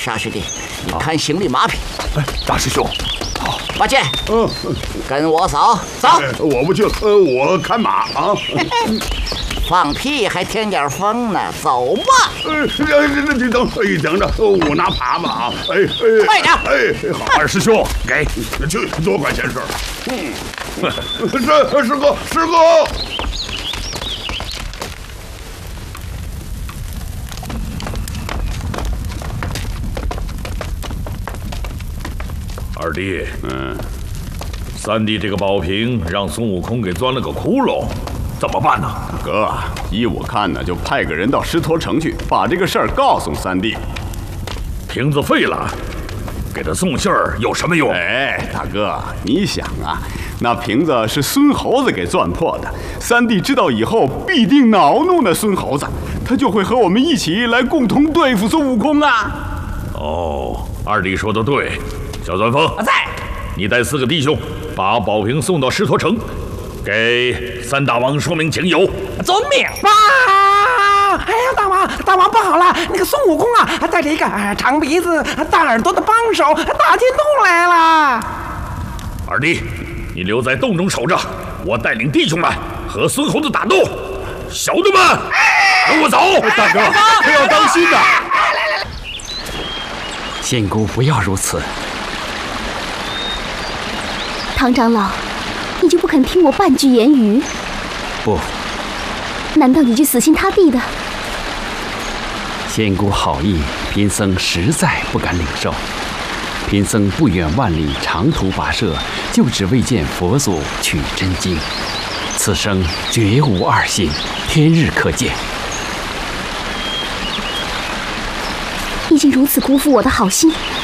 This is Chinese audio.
沙师弟，你看行李马匹。 哎，大师兄，好， 八戒，跟我走。走。 我不去，我看马啊。 放屁还添点风呢，走吧。 你等着，我拿耙子啊。 快点。 好， 二师兄，给， 去，多管闲事。师哥。 二弟，三弟这个宝瓶让孙悟空给钻了个窟窿，怎么办呢？ 哥，依我看呢，就派个人到狮驼城去，把这个事儿告诉三弟。 瓶子废了，给他送信儿有什么用？ 哎，大哥，你想啊，那瓶子是孙猴子给钻破的，三弟知道以后必定恼怒那孙猴子，他就会和我们一起来共同对付孙悟空啊。 哦，二弟说的对。小钻风在， 你带4个弟兄把宝瓶送到狮驼城，给三大王说明情由。 遵命。 爸，哎呀，大王不好了，那个孙悟空啊，带着一个长鼻子、大耳朵的帮手打进洞来了。 二弟，你留在洞中守着，我带领弟兄们和孙猴子打斗。小的们，跟我走。 大哥，可要当心呐！ 仙姑不要如此。 唐长老，你就不肯听我半句言语？ 不。 难道你就死心塌地的？ 仙姑好意，贫僧实在不敢领受。贫僧不远万里长途跋涉，就只为见佛祖取真经。此生绝无二心，天日可见。 已经如此辜负我的好心，